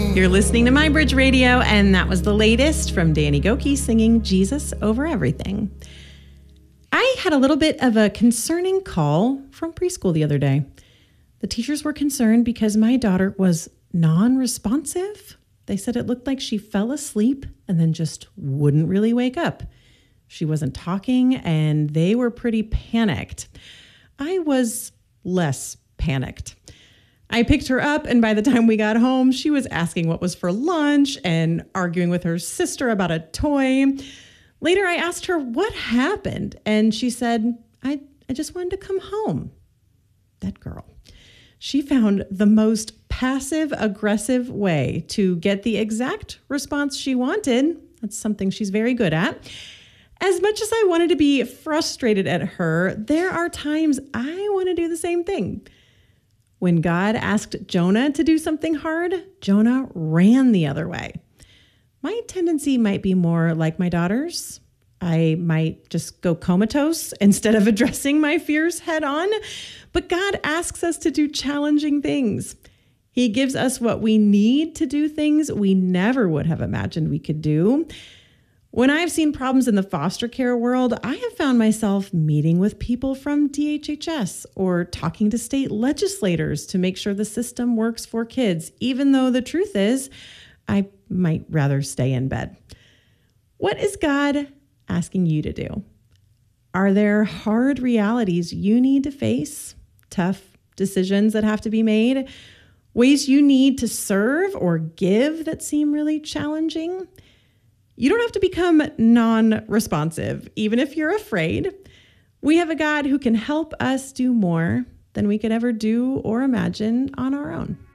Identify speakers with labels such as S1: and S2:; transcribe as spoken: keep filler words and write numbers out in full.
S1: You're listening to My Bridge Radio, and that was the latest from Danny Gokey singing Jesus Over Everything. I had a little bit of a concerning call from preschool the other day. The teachers were concerned because my daughter was non-responsive. They said it looked like she fell asleep and then just wouldn't really wake up. She wasn't talking, and they were pretty panicked. I was less panicked. I picked her up, and by the time we got home, she was asking what was for lunch and arguing with her sister about a toy. Later, I asked her what happened, and she said, I, I just wanted to come home. That girl. She found the most passive-aggressive way to get the exact response she wanted. That's something she's very good at. As much as I wanted to be frustrated at her, there are times I want to do the same thing. When God asked Jonah to do something hard, Jonah ran the other way. My tendency might be more like my daughter's. I might just go comatose instead of addressing my fears head on. But God asks us to do challenging things. He gives us what we need to do things we never would have imagined we could do. When I've seen problems in the foster care world, I have found myself meeting with people from D H H S or talking to state legislators to make sure the system works for kids, even though the truth is, I might rather stay in bed. What is God asking you to do? Are there hard realities you need to face? Tough decisions that have to be made? Ways you need to serve or give that seem really challenging? You don't have to become non-responsive, even if you're afraid. We have a God who can help us do more than we could ever do or imagine on our own.